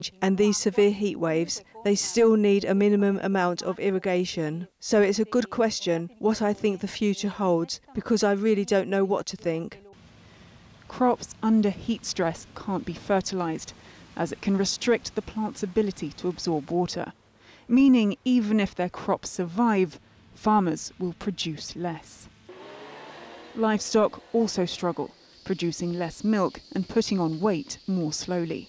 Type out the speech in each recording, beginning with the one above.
and these severe heat waves, they still need a minimum amount of irrigation. So it's a good question what I think the future holds, because I really don't know what to think. Crops under heat stress can't be fertilised, as it can restrict the plant's ability to absorb water, meaning even if their crops survive, farmers will produce less. Livestock also struggle, producing less milk and putting on weight more slowly.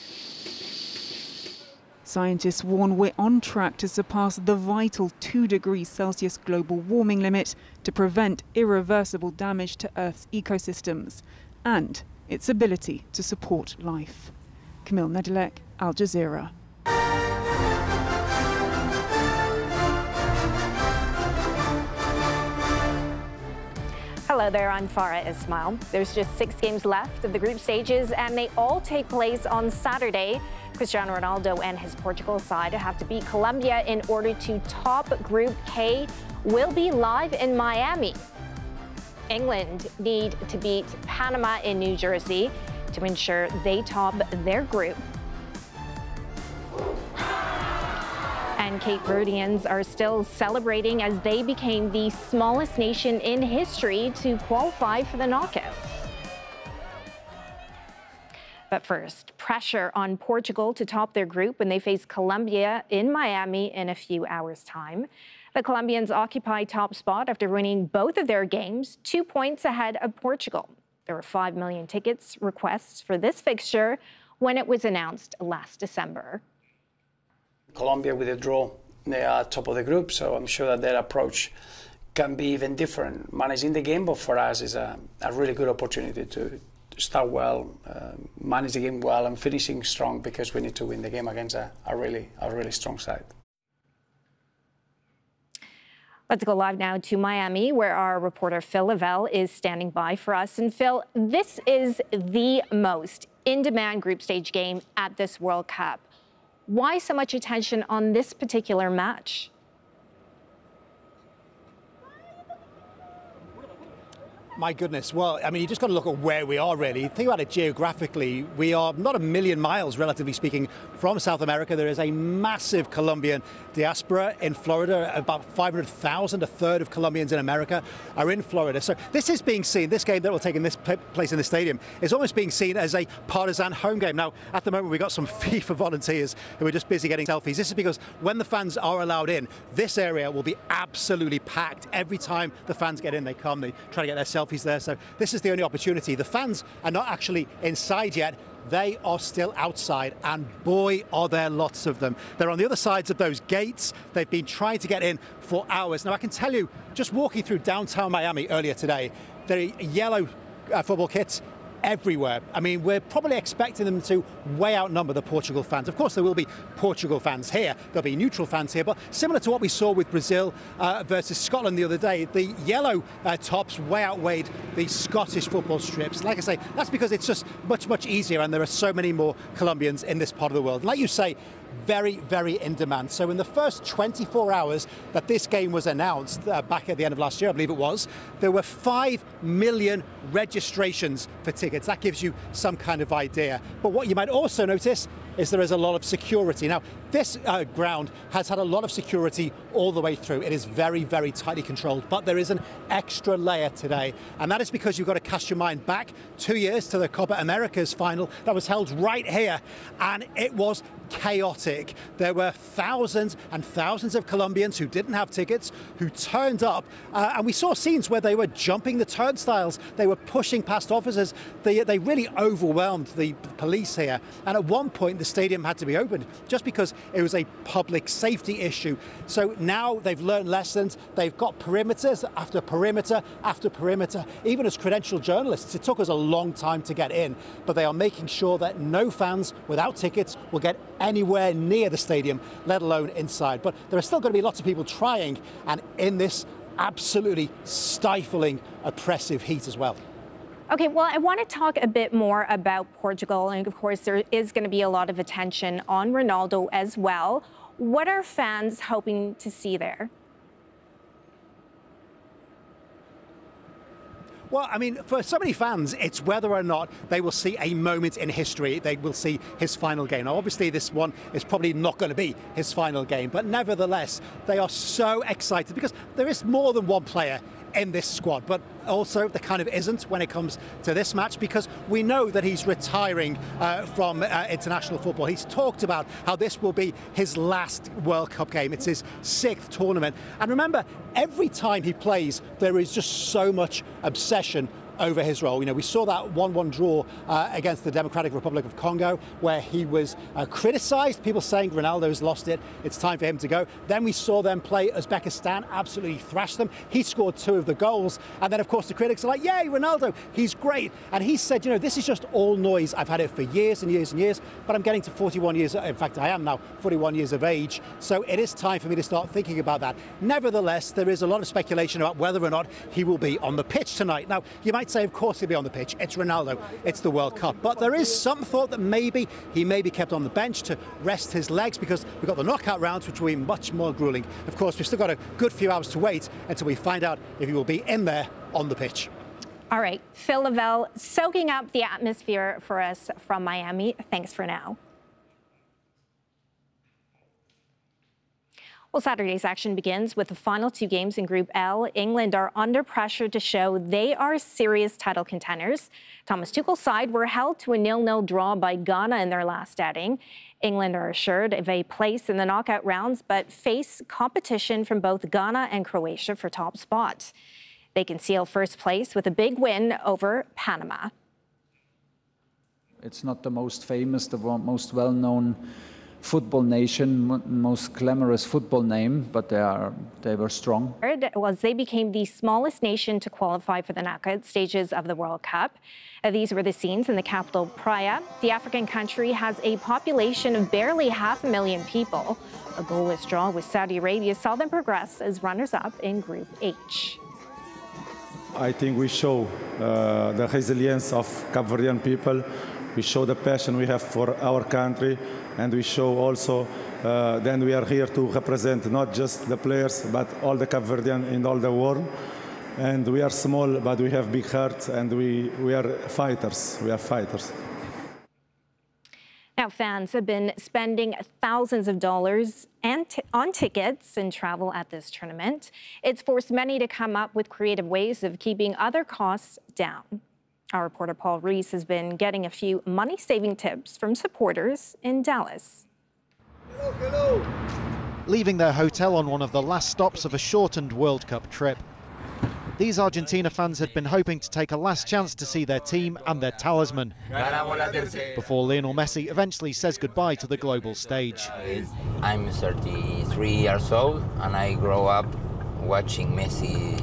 Scientists warn we're on track to surpass the vital 2 degrees Celsius global warming limit to prevent irreversible damage to Earth's ecosystems and its ability to support life. Camille Nedelec, Al Jazeera. Hello there, I'm Farah Ismail. There's just 6 games left of the group stages, and they all take place on Saturday. Cristiano Ronaldo and his Portugal side have to beat Colombia in order to top Group K. Will be live in Miami. England need to beat Panama in New Jersey to ensure they top their group. And Cape Verdeans are still celebrating as they became the smallest nation in history to qualify for the knockouts. But first, pressure on Portugal to top their group when they face Colombia in Miami in a few hours' time. The Colombians occupy top spot after winning both of their games, 2 points ahead of Portugal. There were 5 million tickets requests for this fixture when it was announced last December. Colombia with a draw, they are top of the group, so I'm sure that their approach can be even different. Managing the game, but for us is a really good opportunity to start well, manage the game well, and finishing strong, because we need to win the game against a really strong side. Let's go live now to Miami, where our reporter Phil Lavelle is standing by for us. And Phil, this is the most in-demand group stage game at this World Cup. Why so much attention on this particular match? My goodness. Well, I mean, you just got to look at where we are, really. Think about it geographically. We are not a million miles, relatively speaking, from South America. There is a massive Colombian diaspora in Florida. About 500,000, a third of Colombians in America, are in Florida. So this is being seen, this game that will take in this place in the stadium, is almost being seen as a partisan home game. Now, at the moment, we've got some FIFA volunteers who are just busy getting selfies. This is because when the fans are allowed in, this area will be absolutely packed. Every time the fans get in, they come, they try to get their selfies there. So this is the only opportunity. The fans are not actually inside yet. They are still outside, and boy, are there lots of them. They're on the other sides of those gates. They've been trying to get in for hours. Now, I can tell you, just walking through downtown Miami earlier today, there are yellow football kits everywhere. I mean, we're probably expecting them to way outnumber the Portugal fans. Of course, there will be Portugal fans here. There'll be neutral fans here. But similar to what we saw with Brazil versus Scotland the other day, the yellow tops way outweighed the Scottish football strips. Like I say, that's because it's just much easier, and there are so many more Colombians in this part of the world. Like you say, very in demand. So in the first 24 hours that this game was announced, back at the end of last year, I believe it was, there were 5 million registrations for tickets. That gives you some kind of idea. But what you might also notice is there is a lot of security. Now, this ground has had a lot of security all the way through. It is very tightly controlled, but there is an extra layer today, and that is because you've got to cast your mind back 2 years to the Copa Americas final that was held right here, and it was chaotic. There were thousands and thousands of Colombians who didn't have tickets, who turned up, and we saw scenes where they were jumping the turnstiles, they were pushing past officers. They really overwhelmed the police here, and at one point the stadium had to be opened just because it was a public safety issue. So now they've learned lessons. They've got perimeters after perimeter after perimeter. Even as credentialed journalists, it took us a long time to get in, but they are making sure that no fans without tickets will get anywhere near the stadium, let alone inside. But there are still going to be lots of people trying, and in this absolutely stifling, oppressive heat as well. Okay, well, I want to talk a bit more about Portugal, and of course there is going to be a lot of attention on Ronaldo as well. What are fans hoping to see there? Well, I mean, for so many fans, it's whether or not they will see a moment in history. They will see his final game. Now, obviously, this one is probably not going to be his final game, but nevertheless, they are so excited because there is more than one player in this squad, but also there kind of isn't when it comes to this match, because we know that he's retiring from international football. He's talked about how this will be his last World Cup game. It's his 6th tournament. And remember, every time he plays, there is just so much obsession over his role. You know, we saw that 1-1 draw against the Democratic Republic of Congo, where he was criticised, people saying Ronaldo's lost it, it's time for him to go. Then we saw them play Uzbekistan, absolutely thrashed them. He scored 2 of the goals, and then of course the critics are like, yay, Ronaldo, he's great. And he said, you know, this is just all noise. I've had it for years and years and years, but I'm getting to 41 years, in fact I am now 41 years of age, so it is time for me to start thinking about that. Nevertheless, there is a lot of speculation about whether or not he will be on the pitch tonight. Now, you might say, of course he'll be on the pitch. It's Ronaldo. It's the World Cup. But there is some thought that maybe he may be kept on the bench to rest his legs, because we've got the knockout rounds, which will be much more grueling. Of course, we've still got a good few hours to wait until we find out if he will be in there on the pitch. All right, Phil Lavelle soaking up the atmosphere for us from Miami. Thanks for now. Well, Saturday's action begins with the final 2 games in Group L. England are under pressure to show they are serious title contenders. Thomas Tuchel's side were held to a 0-0 draw by Ghana in their last outing. England are assured of a place in the knockout rounds, but face competition from both Ghana and Croatia for top spot. They can seal first place with a big win over Panama. It's not the most famous, the most well-known football nation, most glamorous football name, but they were strong. Was they became the smallest nation to qualify for the knockout stages of the World Cup. These were the scenes in the capital, Praia. The African country has a population of barely 500,000 people. A goalless draw with Saudi Arabia saw them progress as runners-up in Group H. I think we show the resilience of Cape Verdean people. We show the passion we have for our country, and we show also then we are here to represent not just the players, but all the Cape Verdean in all the world. And we are small, but we have big hearts, and we are fighters. We are fighters. Now, fans have been spending thousands of dollars on tickets and travel at this tournament. It's forced many to come up with creative ways of keeping other costs down. Our reporter Paul Reese has been getting a few money-saving tips from supporters in Dallas. Hello. Leaving their hotel on one of the last stops of a shortened World Cup trip. These Argentina fans had been hoping to take a last chance to see their team and their talisman before Lionel Messi eventually says goodbye to the global stage. I'm 33 years old and I grew up watching Messi's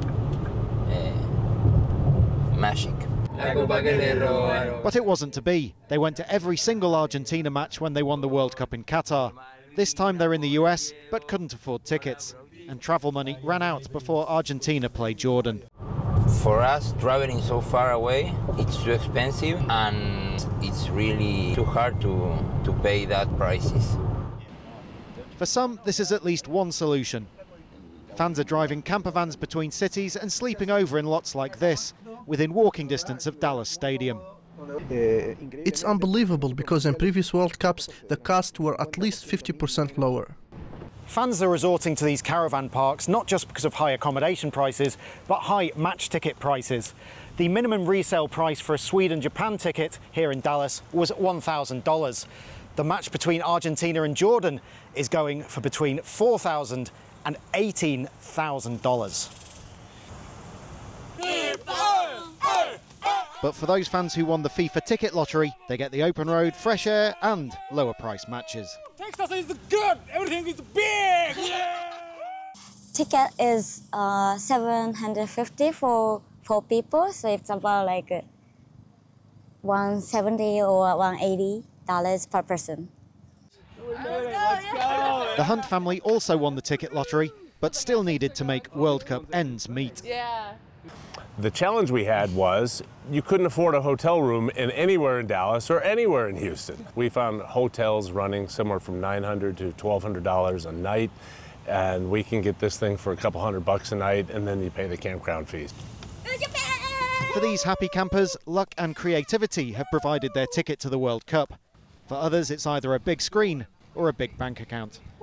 magic. But it wasn't to be. They went to every single Argentina match when they won the World Cup in Qatar. This time they're in the US, but couldn't afford tickets. And travel money ran out before Argentina played Jordan. For us, traveling so far away, it's too expensive and it's really too hard to pay that prices. For some, this is at least one solution. Fans are driving camper vans between cities and sleeping over in lots like this, within walking distance of Dallas Stadium. It's unbelievable because in previous World Cups, the costs were at least 50% lower. Fans are resorting to these caravan parks not just because of high accommodation prices, but high match ticket prices. The minimum resale price for a Sweden-Japan ticket here in Dallas was $1,000. The match between Argentina and Jordan is going for between $4,000 and $18,000. But for those fans who won the FIFA ticket lottery, they get the open road, fresh air and lower price matches. Texas is good, everything is big! Yeah! Ticket is $750 for 4 people, so it's about like $170 or $180 per person. The Hunt family also won the ticket lottery, but still needed to make World Cup ends meet. Yeah. The challenge we had was you couldn't afford a hotel room anywhere in Dallas or anywhere in Houston. We found hotels running somewhere from $900 to $1,200 a night, and we can get this thing for a couple $100 a night, and then you pay the campground fees. For these happy campers, luck and creativity have provided their ticket to the World Cup. For others, it's either a big screen or a big bank account.